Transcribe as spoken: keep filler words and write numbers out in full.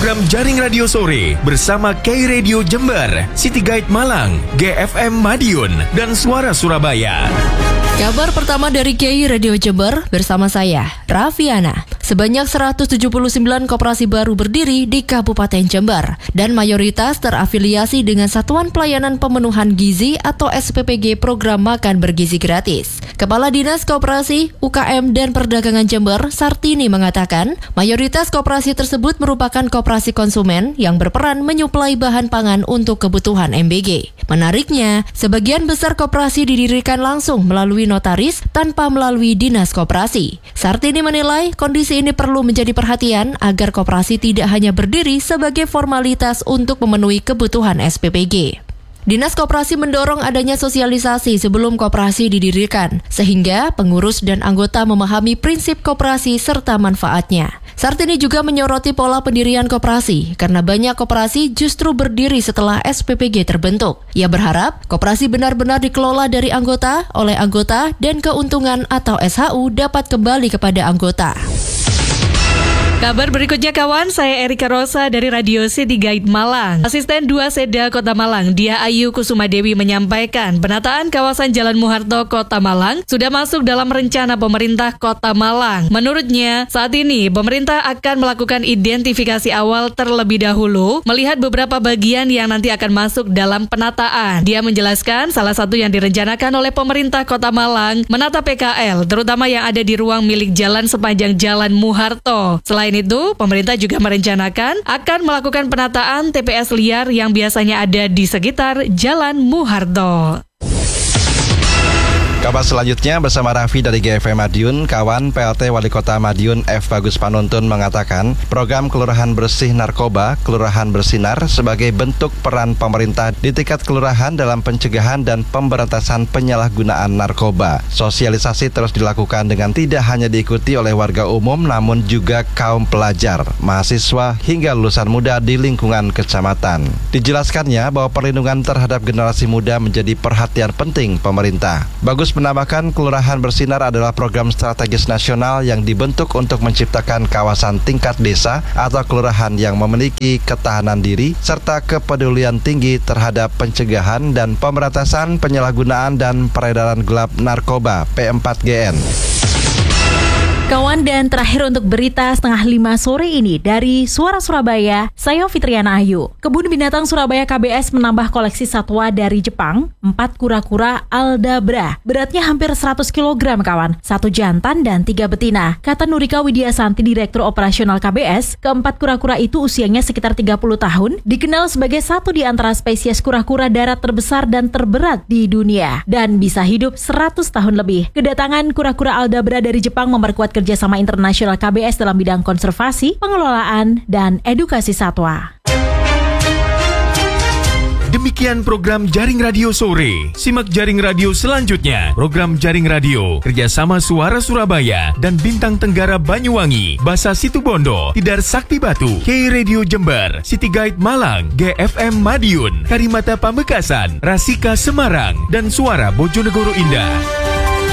program Jaring Radio Sore bersama K Radio Jember, City Guide Malang, G F M Madiun, dan Suara Surabaya. Kabar pertama dari K Radio Jember bersama saya, Raffiana. Sebanyak seratus tujuh puluh sembilan koperasi baru berdiri di Kabupaten Jember dan mayoritas terafiliasi dengan Satuan Pelayanan Pemenuhan Gizi atau S P P G Program Makan Bergizi Gratis. Kepala Dinas Koperasi, U K M dan Perdagangan Jember, Sartini mengatakan, mayoritas koperasi tersebut merupakan koperasi konsumen yang berperan menyuplai bahan pangan untuk kebutuhan M B G. Menariknya, sebagian besar koperasi didirikan langsung melalui notaris tanpa melalui Dinas Koperasi. Sartini menilai kondisi ini perlu menjadi perhatian agar koperasi tidak hanya berdiri sebagai formalitas untuk memenuhi kebutuhan S P P G. Dinas Koperasi mendorong adanya sosialisasi sebelum koperasi didirikan, sehingga pengurus dan anggota memahami prinsip koperasi serta manfaatnya. Sartini juga menyoroti pola pendirian koperasi, karena banyak koperasi justru berdiri setelah S P P G terbentuk. Ia berharap koperasi benar-benar dikelola dari anggota, oleh anggota, dan keuntungan atau S H U dapat kembali kepada anggota. Kabar berikutnya kawan, saya Erika Rosa dari Radio City Guide Malang. Asisten dua Seda Kota Malang, Dia Ayu Kusuma Dewi menyampaikan penataan kawasan Jalan Muharto Kota Malang sudah masuk dalam rencana pemerintah Kota Malang. Menurutnya, saat ini pemerintah akan melakukan identifikasi awal terlebih dahulu, melihat beberapa bagian yang nanti akan masuk dalam penataan. Dia menjelaskan salah satu yang direncanakan oleh pemerintah Kota Malang menata P K L, terutama yang ada di ruang milik jalan sepanjang Jalan Muharto. Selain itu, pemerintah juga merencanakan akan melakukan penataan T P S liar yang biasanya ada di sekitar Jalan Muharto. Kabar selanjutnya bersama Raffi dari G F M Madiun. Kawan, P L T Wali Kota Madiun F. Bagus Panuntun mengatakan program Kelurahan Bersih Narkoba, Kelurahan Bersinar sebagai bentuk peran pemerintah di tingkat kelurahan dalam pencegahan dan pemberantasan penyalahgunaan narkoba. Sosialisasi terus dilakukan dengan tidak hanya diikuti oleh warga umum namun juga kaum pelajar, mahasiswa hingga lulusan muda di lingkungan kecamatan. Dijelaskannya bahwa perlindungan terhadap generasi muda menjadi perhatian penting pemerintah. Bagus menambahkan Kelurahan Bersinar adalah program strategis nasional yang dibentuk untuk menciptakan kawasan tingkat desa atau kelurahan yang memiliki ketahanan diri serta kepedulian tinggi terhadap pencegahan dan pemberantasan penyalahgunaan dan peredaran gelap narkoba P empat G N. Kawan, dan terakhir untuk berita setengah lima sore ini dari Suara Surabaya, saya Fitriana Ayu. Kebun Binatang Surabaya K B S menambah koleksi satwa dari Jepang, empat kura-kura Aldabra. Beratnya hampir seratus kilogram kawan, satu jantan dan tiga betina. Kata Nurika Widyasanti, Direktur Operasional K B S, keempat kura-kura itu usianya sekitar tiga puluh tahun, dikenal sebagai satu di antara spesies kura-kura darat terbesar dan terberat di dunia, dan bisa hidup seratus tahun lebih. Kedatangan kura-kura Aldabra dari Jepang memperkuat kerjasama internasional K B S dalam bidang konservasi, pengelolaan, dan edukasi satwa. Demikian program Jaring Radio Sore. Simak Jaring Radio selanjutnya. Program Jaring Radio kerjasama Suara Surabaya dan Bintang Tenggara Banyuwangi, Basa Situbondo, Tidar Sakti Batu, K Radio Jember, City Guide Malang, G F M Madiun, Karimata Pamekasan, Rasika Semarang, dan Suara Bojonegoro Indah.